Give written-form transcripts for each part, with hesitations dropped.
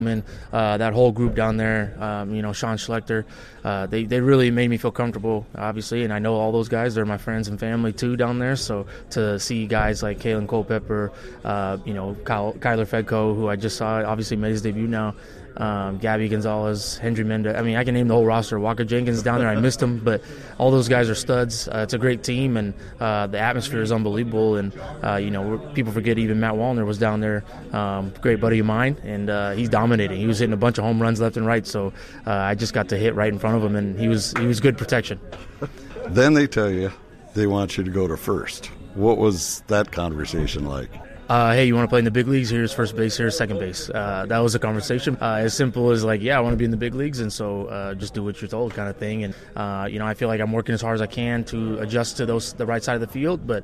and that whole group down there, Sean Schlechter, they really made me feel comfortable, obviously, and I know all those guys. They're my friends and family, too, down there. So to see guys like Kalen Culpepper, Kyler Fedko, who I just saw, obviously made his debut now, Gabby Gonzalez, Hendry Menda. I mean, I can name the whole roster. Walker Jenkins down there, I missed him, but all those guys are studs. It's a great team, and the atmosphere is unbelievable. And, people forget even Matt Wallner was down there, great buddy of mine, and he's dominating. He was hitting a bunch of home runs left and right, so I just got to hit right in front of him, and he was good protection. Then they tell you they want you to go to first. What was that conversation like? Hey, you want to play in the big leagues? Here's first base, here's second base. That was a conversation. As simple as I want to be in the big leagues, and so just do what you're told kind of thing. And, I feel like I'm working as hard as I can to adjust to the right side of the field. But,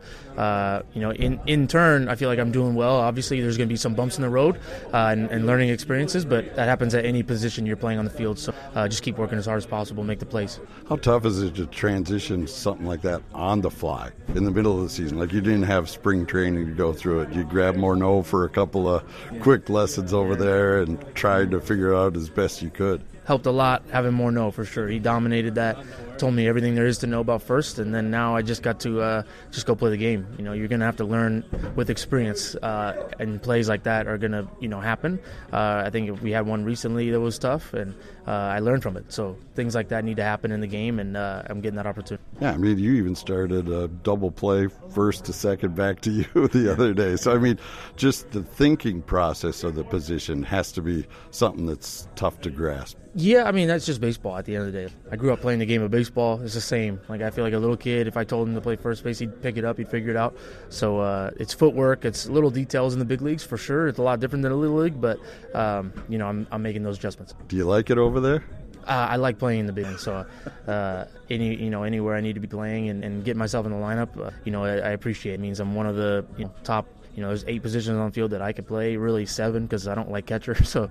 in turn, I feel like I'm doing well. Obviously, there's going to be some bumps in the road and learning experiences, but that happens at any position you're playing on the field. So just keep working as hard as possible, make the plays. How tough is it to transition something like that on the fly in the middle of the season? Like you didn't have spring training to go through it. You grab Morneau for a couple of quick lessons over there and tried to figure it out as best you could. Helped a lot having Morneau for sure. He dominated that, told me everything there is to know about first, and then now I just got to just go play the game. You're going to have to learn with experience, and plays like that are going to happen. I think if we had one recently that was tough, and I learned from it. So things like that need to happen in the game, and I'm getting that opportunity. Yeah, I mean, you even started a double play first to second back to you the other day. So, I mean, just the thinking process of the position has to be something that's tough to grasp. Yeah, I mean, that's just baseball at the end of the day. I grew up playing the game of baseball. It's the same. I feel like a little kid, if I told him to play first base, he'd pick it up, he'd figure it out. So it's footwork. It's little details in the big leagues for sure. It's a lot different than a little league, but, I'm making those adjustments. Do you like it over there? I like playing in the big league, so anywhere I need to be playing and get myself in the lineup, I appreciate it. It means I'm one of the top. There's 8 positions on the field that I could play, really 7 because I don't like catcher. So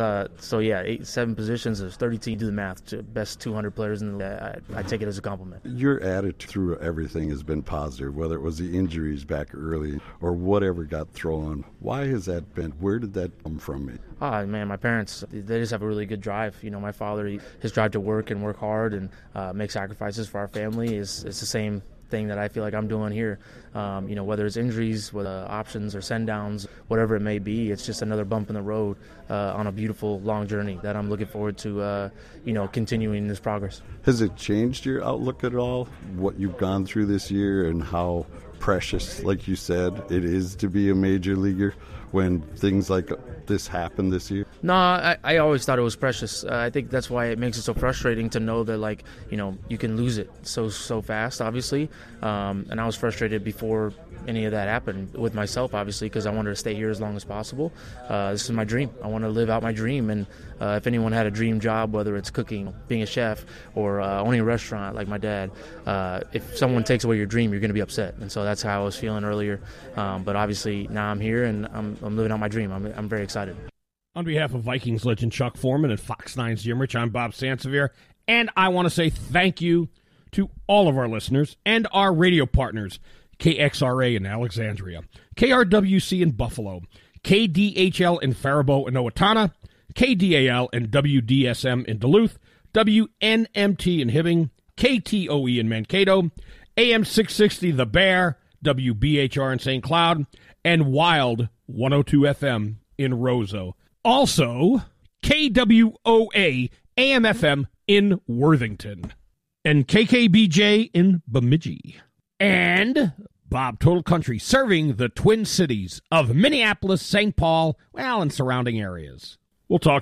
7 positions. There's 30 teams. Do the math. To best 200 players in the league. I take it as a compliment. Your attitude through everything has been positive, whether it was the injuries back early or whatever got thrown. Why has that been? Where did that come from? Man, my parents, they just have a really good drive. My father, his drive to work and work hard and make sacrifices for our family is the same thing that I feel like I'm doing here. Whether it's injuries, whether options or send downs, whatever it may be, it's just another bump in the road on a beautiful long journey that I'm looking forward to continuing this progress. Has it changed your outlook at all, what you've gone through this year and how precious, like you said, it is to be a major leaguer when things like this happen this year? No, I always thought it was precious. I think that's why it makes it so frustrating to know that, you can lose it so fast, obviously. And I was frustrated before any of that happened with myself, obviously, because I wanted to stay here as long as possible. This is my dream. I want to live out my dream. And if anyone had a dream job, whether it's cooking, being a chef, or owning a restaurant like my dad, if someone takes away your dream, you're going to be upset. And so that's how I was feeling earlier. But obviously now I'm here and I'm living out my dream. I'm very excited. On behalf of Vikings legend Chuck Foreman and Fox 9's Jim Rich, I'm Bob Sansevier, and I want to say thank you to all of our listeners and our radio partners, KXRA in Alexandria, KRWC in Buffalo, KDHL in Faribault and Owatonna, KDAL and WDSM in Duluth, WNMT in Hibbing, KTOE in Mankato, AM 660 The Bear, WBHR in St. Cloud, and Wild 102 FM in Roseau. Also, KWOA AM/FM in Worthington, and KKBJ in Bemidji, and Bob Total Country serving the Twin Cities of Minneapolis, St. Paul, and surrounding areas. We'll talk